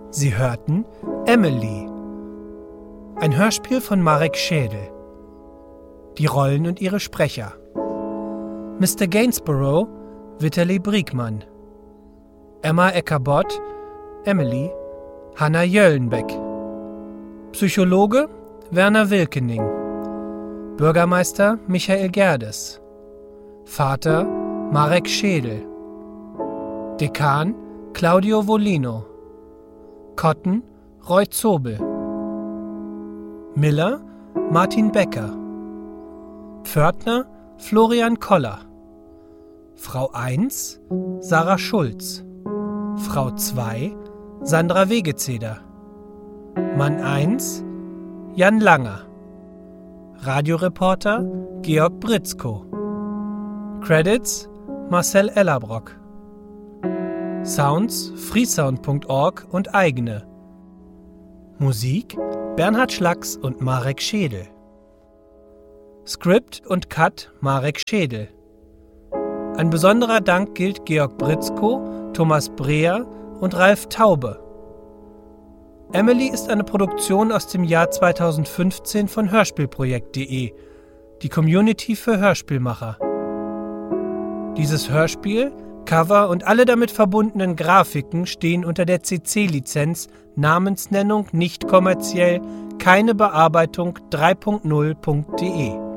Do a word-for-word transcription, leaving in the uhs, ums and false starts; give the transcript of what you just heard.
Sie hörten Emily, ein Hörspiel von Marek Schädel. Die Rollen und ihre Sprecher: Mister Gainsborough, Vitali Briegmann, Emma Eckerbott, Emily, Hanna Jöllenbeck, Psychologe Werner Wilkening, Bürgermeister Michael Gerdes, Vater Marek Schädel, Dekan Claudio Volino, Kotten Roy Zobel, Miller Martin Becker, Pförtner Florian Koller, Frau eins Sarah Schulz, Frau zwei Sandra Wegezeder, Mann eins Jan Langer, Radioreporter Georg Britzko, Credits Marcel Ellerbrock, Sounds freesound punkt org und eigene. Musik Bernhard Schlacks und Marek Schädel. Skript und Cut Marek Schädel. Ein besonderer Dank gilt Georg Britzko, Thomas Breher und Ralf Taube. Emily ist eine Produktion aus dem Jahr zweitausendfünfzehn von hörspielprojekt punkt de, die Community für Hörspielmacher. Dieses Hörspiel, Cover und alle damit verbundenen Grafiken stehen unter der C C-Lizenz Namensnennung nicht kommerziell, keine Bearbeitung drei punkt null punkt de.